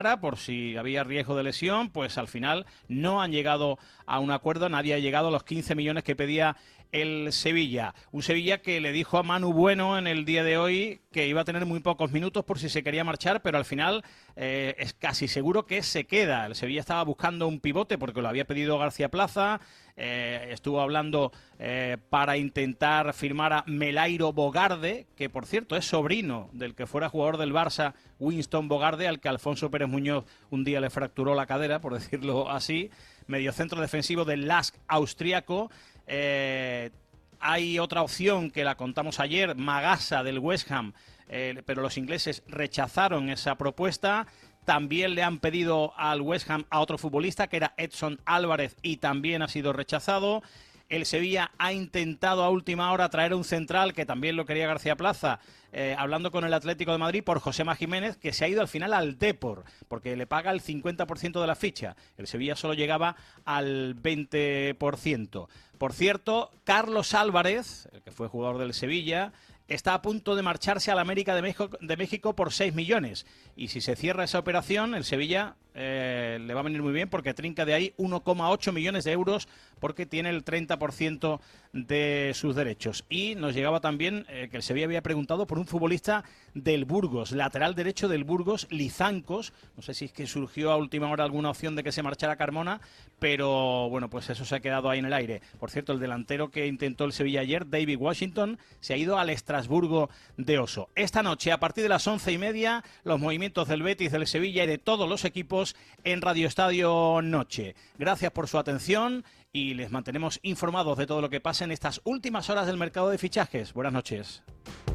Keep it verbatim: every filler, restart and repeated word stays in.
por si había riesgo de lesión, pues al final no han llegado a un acuerdo, nadie ha llegado a los quince millones que pedía el Sevilla. Un Sevilla que le dijo a Manu Bueno en el día de hoy que iba a tener muy pocos minutos por si se quería marchar, pero al final eh, es casi seguro que se queda. El Sevilla estaba buscando un pivote porque lo había pedido García Plaza, eh, estuvo hablando eh, para intentar firmar a Melairo Bogarde, que por cierto es sobrino del que fuera jugador del Barça, Winston Bogarde, al que Alfonso Pérez Muñoz un día le fracturó la cadera, por decirlo así. Mediocentro defensivo del Lask austriaco. Eh, hay otra opción que la contamos ayer, Magasa del West Ham, eh, pero los ingleses rechazaron esa propuesta. También le han pedido al West Ham a otro futbolista, que era Edson Álvarez, y también ha sido rechazado. El Sevilla ha intentado a última hora traer un central, que también lo quería García Plaza, eh, hablando con el Atlético de Madrid por Josema Jiménez, que se ha ido al final al Depor, porque le paga el cincuenta por ciento de la ficha. El Sevilla solo llegaba al veinte por ciento. Por cierto, Carlos Álvarez, el que fue jugador del Sevilla, está a punto de marcharse al América de México, de México por seis millones. Y si se cierra esa operación, el Sevilla eh, le va a venir muy bien porque trinca de ahí uno coma ocho millones de euros porque tiene el treinta por ciento de sus derechos. Y nos llegaba también eh, que el Sevilla había preguntado por un futbolista del Burgos, lateral derecho del Burgos, Lizancos. No sé si es que surgió a última hora alguna opción de que se marchara Carmona, pero bueno, pues eso se ha quedado ahí en el aire. Por cierto, el delantero que intentó el Sevilla ayer, David Washington, se ha ido al Estrasburgo de Oso. Esta noche, a partir de las once y media, los movimientos del Betis, del Sevilla y de todos los equipos en Radio Estadio Noche. Gracias por su atención y les mantenemos informados de todo lo que pasa en estas últimas horas del mercado de fichajes. Buenas noches.